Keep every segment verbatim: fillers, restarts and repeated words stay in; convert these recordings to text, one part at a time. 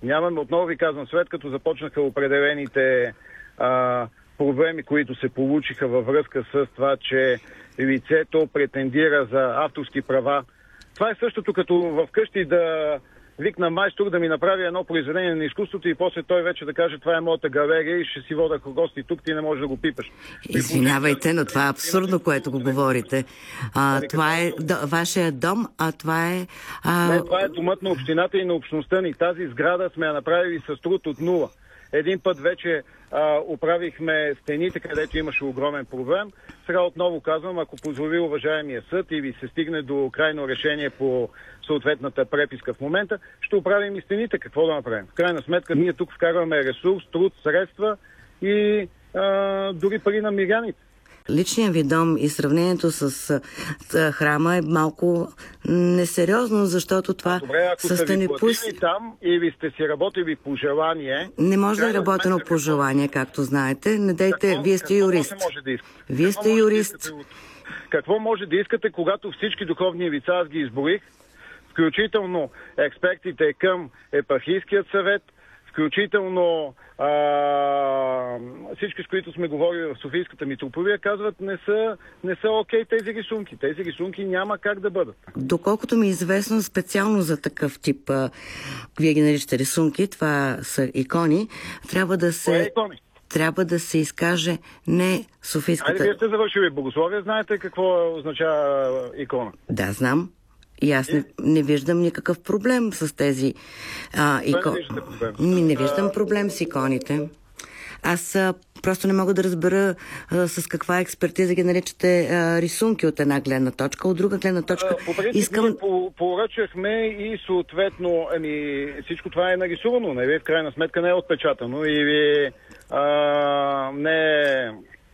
Нямаме, отново ви казвам, след като започнаха определените а, проблеми, които се получиха във връзка с това, че лицето претендира за авторски права. Това е същото като вкъщи да викна майстор да ми направи едно произведение на изкуството и после той вече да каже, това е моята галерия и ще си вода гости тук, ти не можеш да го пипаш. Извинявайте, но това е абсурдно, което го говорите. А, това е до, вашия дом, а това е... А... Не, това е домът на общината и на общността ни. Тази сграда сме я направили с труд от нула. Един път вече а, оправихме стените, където имаше огромен проблем. Сега отново казвам, ако позволи уважаемия съд или се стигне до крайно решение по съответната преписка в момента, ще оправим и стените. Какво да направим? В крайна сметка ние тук вкарваме ресурс, труд, средства и а, дори пари на миряните. Личният ви дом и сравнението с, с храма е малко несериозно, защото това... Добре, ако са сте ви пуст... платили там или сте си работили по желание... Не може да е работено по желание, както знаете. Не дайте, какво, вие сте юрист. Може да искате? Вие какво сте юрист. Да от... Какво може да искате, когато всички духовни лица, аз ги изборих, включително експертите към епархийският съвет, включително а, всички, с които сме говорили в Софийската митрополия, казват, не са, не са окей тези рисунки. Тези рисунки няма как да бъдат. Доколкото ми е известно, специално за такъв тип, а, вие ги наричате рисунки, това са икони, трябва да се... Кое икони? Трябва да се изкаже не Софийската... Айде, вие сте завършили богословие, знаете какво означава икона? Да, знам. И аз не, не виждам никакъв проблем с тези а, икони. Не, не виждам проблем с иконите. Аз а, просто не мога да разбера а, с каква експертиза ги наричате а, рисунки от една гледна точка, от друга гледна точка. По принцип, искам... ние по, поръчахме и съответно, ами, всичко това е нарисувано, нали? В крайна сметка не е отпечатано или а, не е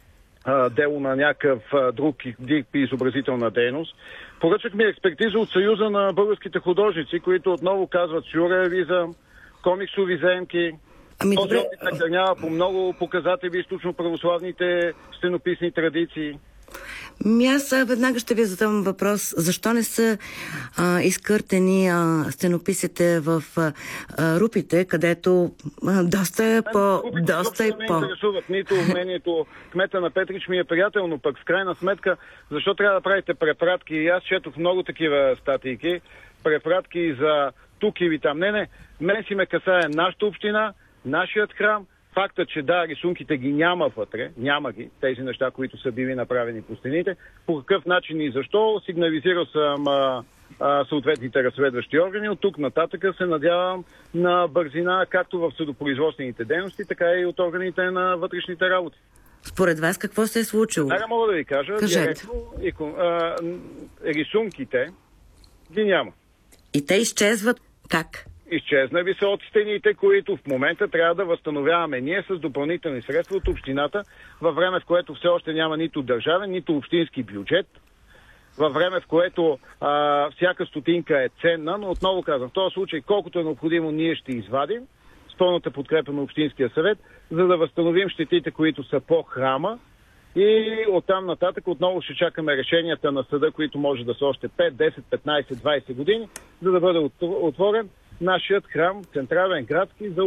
дело на някакъв а, друг дип изобразителна дейност. Поръчахме експертиза от Съюза на българските художници, които отново казват сюрреализъм, комиксови земки. Ами, този добре... опит накърнява по много показатели източно православните стенописни традиции. Ми аз веднага ще ви задам въпрос. Защо не са а, изкъртени а, стенописите в а, а, рупите, където а, доста е по... Рупите доста е не по... интересуват. Нито мнението кмета на Петрич ми е приятел, но пък в крайна сметка, защо трябва да правите препратки? И аз четох много такива статийки, препратки за тук или там. Не, не. Мен си ме касае нашата община, нашият храм. Факта, че да, рисунките ги няма вътре, няма ги, тези неща, които са били направени по стените, по какъв начин и защо, сигнализирал съм а, а, съответните разследващи органи. От тук нататък се надявам на бързина, както в съдопроизводствените дейности, така и от органите на вътрешните работи. Според вас какво се е случило? Сега мога да ви кажа, директно, а, рисунките ги няма. И те изчезват как? Изчезнали са от стените, които в момента трябва да възстановяваме ние с допълнителни средства от общината, във време в което все още няма нито държавен, нито общински бюджет, във време в което а, всяка стотинка е ценна, но отново казвам, в този случай колкото е необходимо ние ще извадим с пълната подкрепа на Общинския съвет, за да възстановим щетите, които са по храма и оттам нататък отново ще чакаме решенията на съда, които може да са още пет, десет, петнайсет, двайсет години, за да бъде отворен нашият храм, централен градски, за